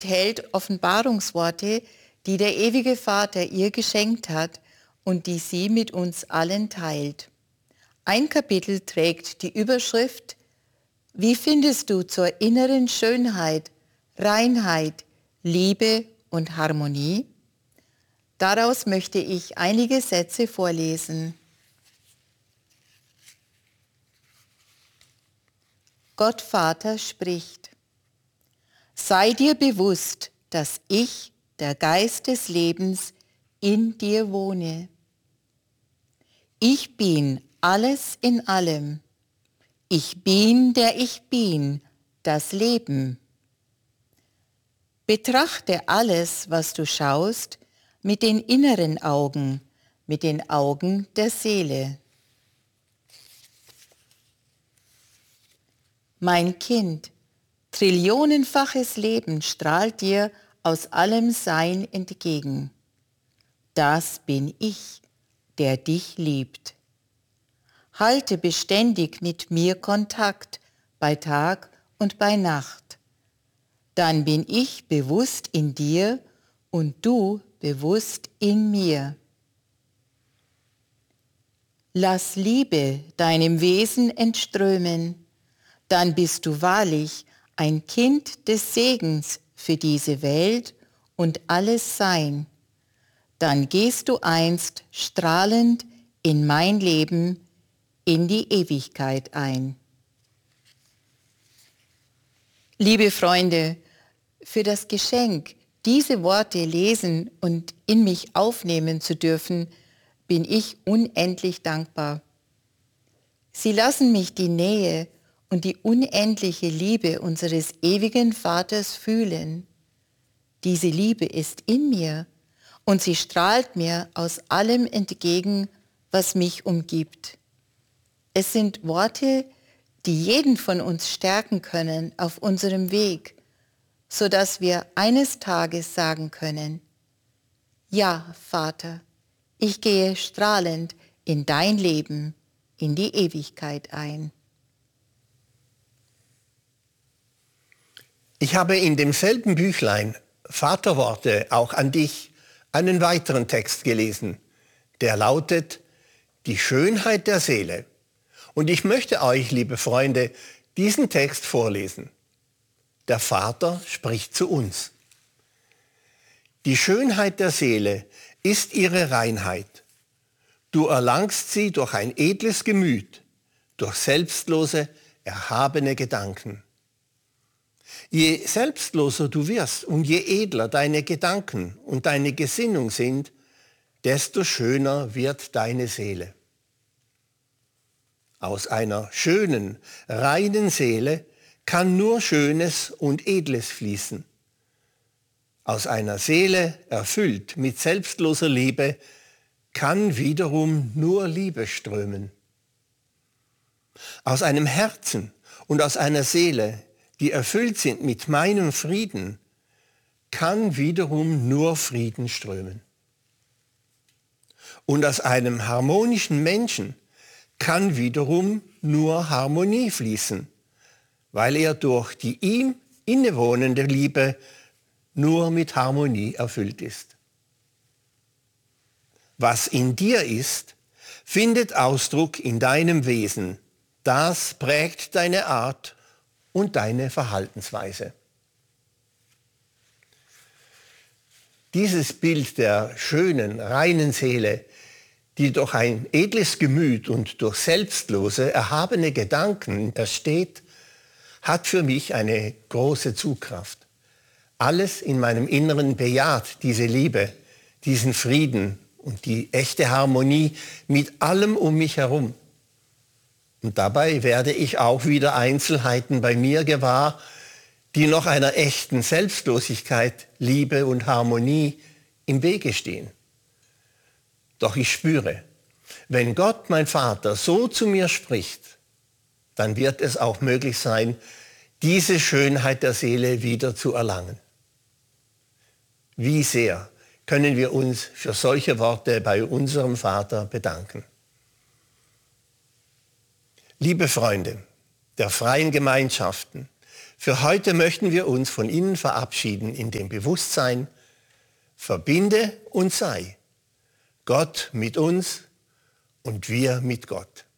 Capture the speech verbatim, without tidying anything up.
enthält Offenbarungsworte, die der ewige Vater ihr geschenkt hat und die sie mit uns allen teilt. Ein Kapitel trägt die Überschrift „Wie findest du zur inneren Schönheit, Reinheit, Liebe und Harmonie?" Daraus möchte ich einige Sätze vorlesen. Gott Vater spricht: Sei dir bewusst, dass ich, der Geist des Lebens, in dir wohne. Ich bin alles in allem. Ich bin, der ich bin, das Leben. Betrachte alles, was du schaust, mit den inneren Augen, mit den Augen der Seele. Mein Kind, trillionenfaches Leben strahlt dir aus allem Sein entgegen. Das bin ich, der dich liebt. Halte beständig mit mir Kontakt bei Tag und bei Nacht. Dann bin ich bewusst in dir und du bewusst in mir. Lass Liebe deinem Wesen entströmen, dann bist du wahrlich ein Kind des Segens für diese Welt und alles Sein. Dann gehst du einst strahlend in mein Leben, in die Ewigkeit ein. Liebe Freunde, für das Geschenk, diese Worte lesen und in mich aufnehmen zu dürfen, bin ich unendlich dankbar. Sie lassen mich die Nähe und die unendliche Liebe unseres ewigen Vaters fühlen. Diese Liebe ist in mir und sie strahlt mir aus allem entgegen, was mich umgibt. Es sind Worte, die jeden von uns stärken können auf unserem Weg, sodass wir eines Tages sagen können: Ja, Vater, ich gehe strahlend in dein Leben, in die Ewigkeit ein. Ich habe in demselben Büchlein Vaterworte auch an dich einen weiteren Text gelesen, der lautet: Die Schönheit der Seele. Und ich möchte euch, liebe Freunde, diesen Text vorlesen. Der Vater spricht zu uns. Die Schönheit der Seele ist ihre Reinheit. Du erlangst sie durch ein edles Gemüt, durch selbstlose, erhabene Gedanken. Je selbstloser du wirst und je edler deine Gedanken und deine Gesinnung sind, desto schöner wird deine Seele. Aus einer schönen, reinen Seele kann nur Schönes und Edles fließen. Aus einer Seele, erfüllt mit selbstloser Liebe, kann wiederum nur Liebe strömen. Aus einem Herzen und aus einer Seele, die erfüllt sind mit meinem Frieden, kann wiederum nur Frieden strömen. Und aus einem harmonischen Menschen kann wiederum nur Harmonie fließen, weil er durch die ihm innewohnende Liebe nur mit Harmonie erfüllt ist. Was in dir ist, findet Ausdruck in deinem Wesen. Das prägt deine Art und deine Verhaltensweise. Dieses Bild der schönen, reinen Seele, die durch ein edles Gemüt und durch selbstlose, erhabene Gedanken ersteht, hat für mich eine große Zugkraft. Alles in meinem Inneren bejaht diese Liebe, diesen Frieden und die echte Harmonie mit allem um mich herum. Und dabei werde ich auch wieder Einzelheiten bei mir gewahr, die noch einer echten Selbstlosigkeit, Liebe und Harmonie im Wege stehen. Doch ich spüre, wenn Gott, mein Vater, so zu mir spricht, dann wird es auch möglich sein, diese Schönheit der Seele wieder zu erlangen. Wie sehr können wir uns für solche Worte bei unserem Vater bedanken. Liebe Freunde der freien Gemeinschaften, Für heute möchten wir uns von Ihnen verabschieden in dem Bewusstsein, verbinde und sei Gott mit uns und wir mit Gott.